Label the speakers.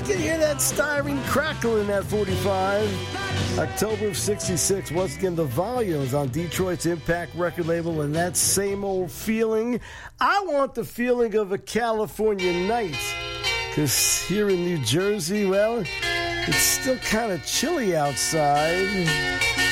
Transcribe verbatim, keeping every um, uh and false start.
Speaker 1: can hear that styrene crackle in that forty-five. October of sixty-six. Once again, the Volumes on Detroit's Impact record label, and that same old feeling. I want the feeling of a California night, because here in New Jersey, well, it's still kind of chilly outside.